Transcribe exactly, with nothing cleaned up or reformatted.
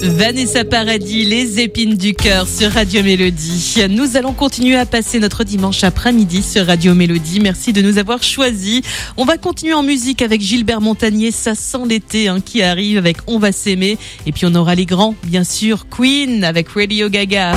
Vanessa Paradis, les épines du cœur sur Radio Mélodie. Nous allons continuer à passer notre dimanche après-midi sur Radio Mélodie. Merci de nous avoir choisis. On va continuer en musique avec Gilbert Montagnier, ça sent l'été hein, qui arrive avec On va s'aimer. Et puis on aura les grands, bien sûr, Queen avec Radio Gaga.